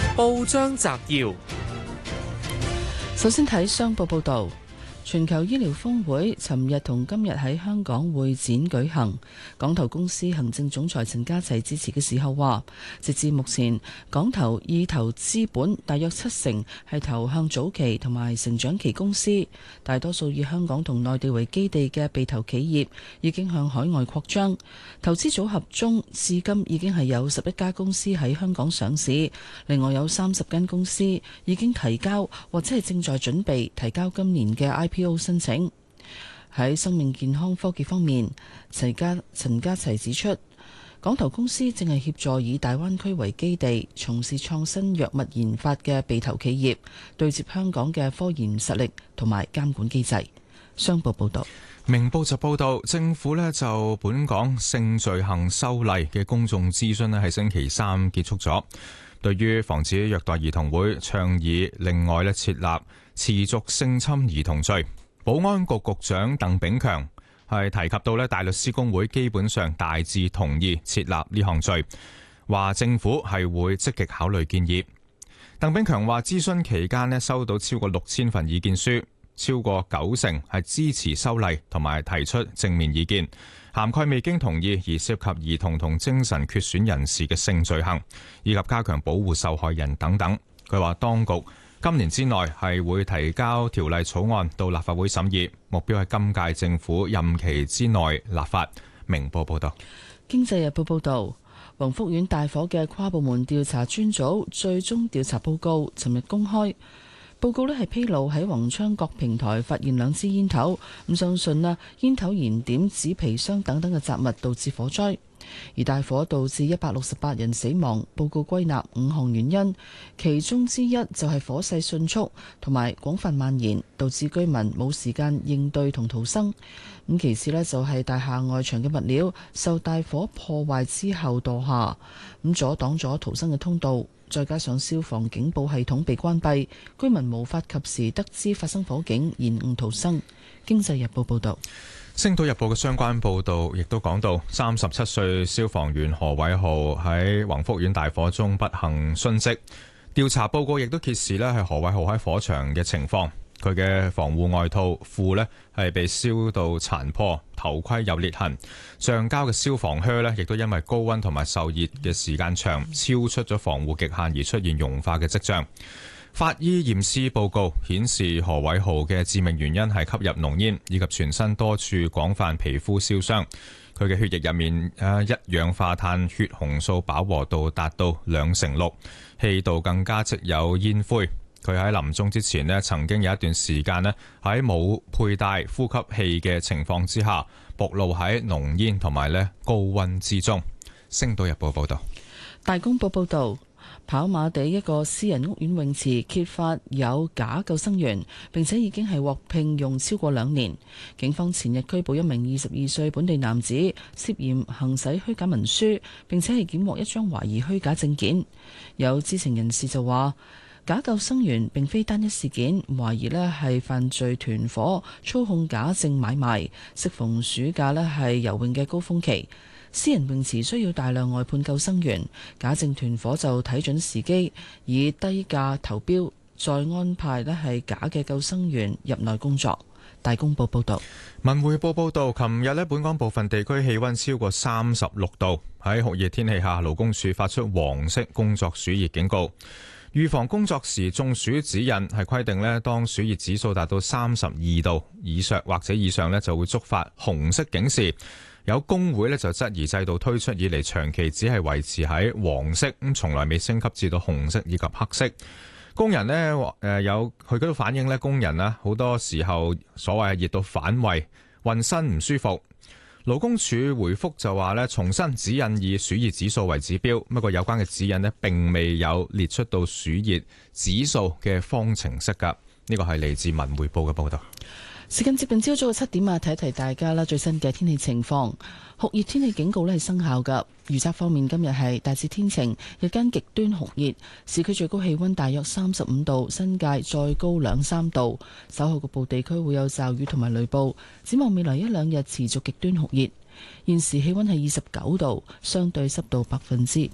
報章摘要： 首先睇商報報道。全球醫療峰會尋日同今日喺香港會展舉行。港投公司行政總裁陳家齊致辭嘅時候話，直至目前，港投意投資本大約70%係投向早期同埋成長期公司，大多數以香港同內地為基地嘅被投企業已經向海外擴張。投資組合中，至今已經係有11家公司喺香港上市，另外有30間公司已經提交或者係正在準備提交今年嘅 IPO申請。喺生命健康科技方面，陳家齊指出，港投公司正係協助以大灣區為基地從事創新藥物研發嘅被投企業，對接香港嘅科研實力同埋監管機制。商報報道。 明報就報道，政府就本港性罪行修例嘅公眾諮詢喺星期三結束咗。對於防止虐待兒童會倡議另外設立持續性侵兒童罪，保安局局長鄧炳強係提及到大律師公會基本上大致同意設立呢項罪，話政府係會積極考慮建議。鄧炳強話諮詢期間收到超過6000份意見書，超過90%係支持修例同埋提出正面意見，涵蓋未經同意而涉及兒童同精神缺損人士嘅性罪行，以及加強保護受害人等等。佢話當局今年之內係會提交條例草案到立法會審議，目標係今屆政府任期之內立法。明報報道。 經濟日報報道，宏福苑大火嘅跨部門調查專組最終調查報告尋日公開。報告係披露喺宏昌各平台發現2支煙頭，咁相信煙頭燃點、紙皮箱等等嘅雜物導致火災。而大火導致168人死亡，報告歸納5項原因，其中之一就係火勢迅速同埋廣泛蔓延，導致居民冇時間應對同逃生。咁其次就係大廈外牆嘅物料受大火破壞之後墮下，咁阻擋咗逃生嘅通道。再加上消防警報系統被關閉，居民無法及時得知發生火警，延誤逃生。經濟日報報道。 星島日報嘅相關報導亦都講到，37歲消防員何偉豪喺宏福苑大火中不幸殉職。調查報告亦都揭示係何偉豪喺火場嘅情況，佢嘅防護外套褲係被燒到殘破，頭盔有裂痕，橡膠嘅消防靴亦都因為高溫同埋受熱嘅時間長，超出咗防護極限而出現融化嘅跡象。法醫驗屍報告顯示，何偉豪嘅致命原因係吸入濃煙以及全身多處廣泛皮膚燒傷。佢嘅血液入面一氧化碳血紅素飽和度達到2/6，氣道更加積有煙灰。佢喺臨終之前曾經有一段時間喺冇佩戴呼吸器嘅情況之下，暴露喺濃煙同埋高溫之中。星島日報報道。 大公報報道，跑馬地一個私人屋苑泳池揭發有假救生員，並且已經係獲聘用超過2年。警方前日拘捕一名22歲本地男子，涉嫌行使虛假文書，並且係檢獲一張懷疑虛假證件。有知情人士就話，假救生員並非單一事件，懷疑係犯罪團伙操控假證買賣。適逢暑假係游泳嘅高峰期，私人泳池需要大量外判救生員，假證團伙就睇準時機，以低價投標，再安排係假嘅救生員入內工作。大公報報道。 文匯報報道，琴日本港部分地區氣溫超過36度，喺酷熱天氣下，勞工處發出黃色工作暑熱警告。預防工作時中暑指引係規定當暑熱指數達到32度以上或者以上就會觸發紅色警示。有工會就質疑制度推出以嚟長期只係維持喺黃色，從來未升級至到紅色以及黑色。工人有佢嗰度反映工人好多時候所謂係熱到反胃，渾身唔舒服。勞工處回覆就話重新指引以暑熱指數為指標，不過有關嘅指引並未有列出到暑熱指數嘅方程式㗎。呢個係嚟自文匯報嘅報道。 時間接近朝早嘅7點，提一提大家啦，最新嘅天氣情況。酷熱天氣警告係生效㗎。預測方面，今日係大致天晴，日間極端酷熱，市區最高氣溫大約35度，新界再高2-3度。稍後局部地區會有驟雨同埋雷暴。展望未來1-2日持續極端酷熱。現時氣溫係29度，相對濕度80%。